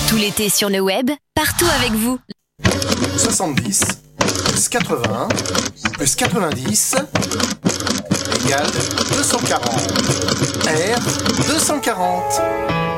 Tout l'été sur le web, partout avec vous. 70 plus 80 plus 90 égale 240. R 240.